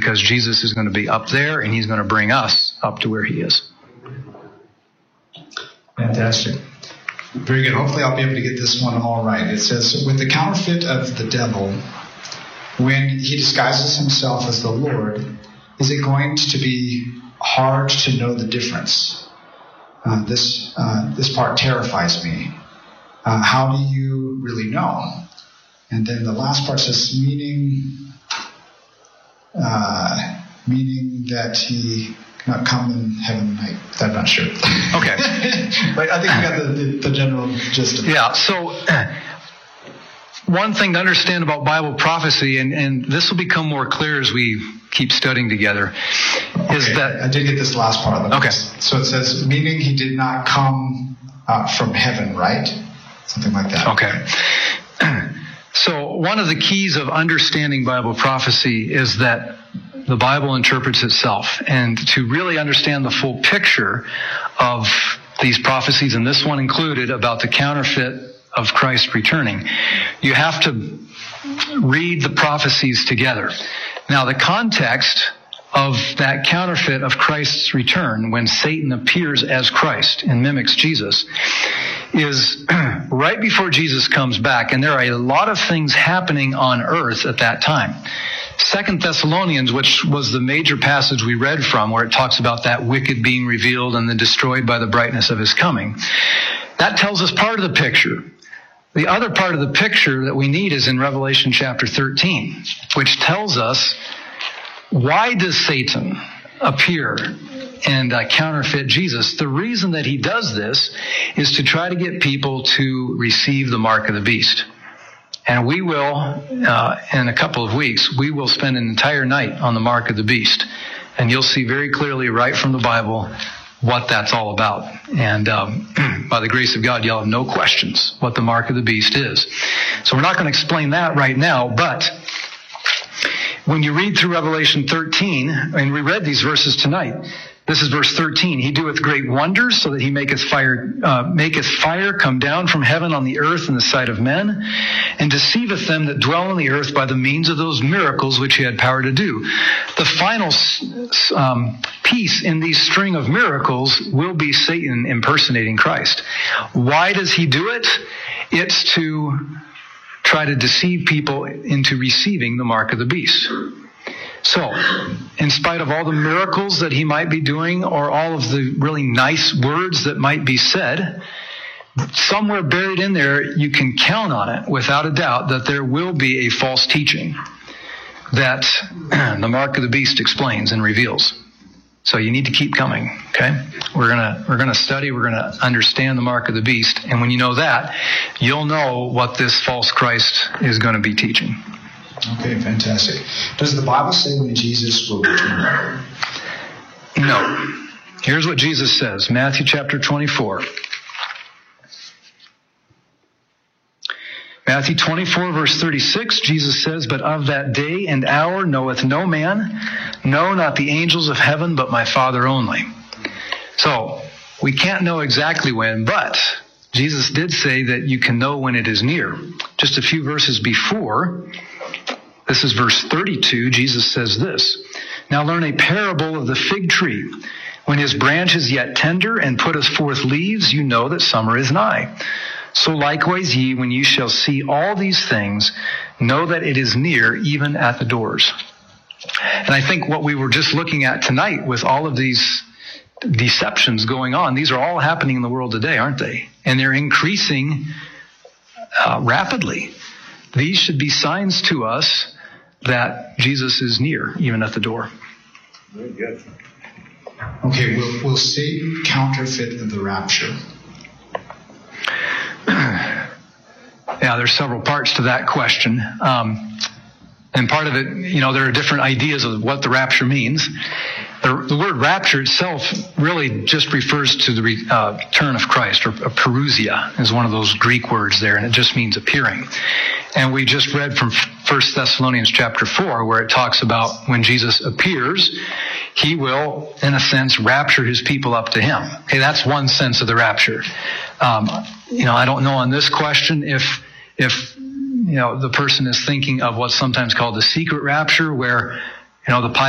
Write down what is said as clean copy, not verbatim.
because Jesus is going to be up there and he's going to bring us up to where he is. Fantastic. Very good. Hopefully I'll be able to get this one all right. It says, with the counterfeit of the devil, when he disguises himself as the Lord, is it going to be hard to know the difference? This part terrifies me. How do you really know? And then the last part says, meaning that he cannot come in heaven. I'm not sure. Okay. But I think we got the general gist of it. Yeah, so one thing to understand about Bible prophecy, and this will become more clear as we keep studying together, is that... I did get this last part of it. Okay. So it says, meaning he did not come from heaven, right? Something like that. Okay. So one of the keys of understanding Bible prophecy is that the Bible interprets itself. And to really understand the full picture of these prophecies, and this one included, about the counterfeit of Christ returning, you have to read the prophecies together. Now, the context of that counterfeit of Christ's return, when Satan appears as Christ and mimics Jesus, is right before Jesus comes back, and there are a lot of things happening on earth at that time. 2 Thessalonians, which was the major passage we read from, where it talks about that wicked being revealed and then destroyed by the brightness of his coming, that tells us part of the picture. The other part of the picture that we need is in Revelation chapter 13, which tells us, why does Satan appear and counterfeit Jesus? The reason that he does this is to try to get people to receive the mark of the beast. And we will, in a couple of weeks, we will spend an entire night on the mark of the beast. And you'll see very clearly right from the Bible what that's all about. And by the grace of God, you'll have no questions what the mark of the beast is. So we're not going to explain that right now, but when you read through Revelation 13, and we read these verses tonight, this is verse 13. He doeth great wonders, so that he maketh fire come down from heaven on the earth in the sight of men, and deceiveth them that dwell on the earth by the means of those miracles which he had power to do. The final piece in these string of miracles will be Satan impersonating Christ. Why does he do it? It's to try to deceive people into receiving the mark of the beast. So, in spite of all the miracles that he might be doing, or all of the really nice words that might be said, somewhere buried in there, you can count on it without a doubt that there will be a false teaching that the mark of the beast explains and reveals. So you need to keep coming, okay? We're gonna study, we're gonna understand the mark of the beast, and when you know that, you'll know what this false Christ is going to be teaching. Okay, fantastic. Does the Bible say when Jesus will return? No. Here's what Jesus says, Matthew chapter 24. Matthew 24, verse 36, Jesus says, but of that day and hour knoweth no man, no, not the angels of heaven, but my Father only. So, we can't know exactly when, but Jesus did say that you can know when it is near. Just a few verses before, this is verse 32, Jesus says this, now learn a parable of the fig tree. When his branch is yet tender and putteth forth leaves, you know that summer is nigh. So likewise ye, when you shall see all these things, know that it is near, even at the doors. And I think what we were just looking at tonight with all of these deceptions going on, these are all happening in the world today, aren't they? And they're increasing rapidly. These should be signs to us that Jesus is near, even at the door. Very good. Okay, will Satan counterfeit the rapture? Yeah, there's several parts to that question. And part of it, there are different ideas of what the rapture means. The word rapture itself really just refers to the return of Christ, or parousia is one of those Greek words there, and it just means appearing. And we just read from 1 Thessalonians chapter 4, where it talks about when Jesus appears, he will, in a sense, rapture his people up to him. Okay, that's one sense of the rapture. I don't know on this question if the person is thinking of what's sometimes called the secret rapture, where the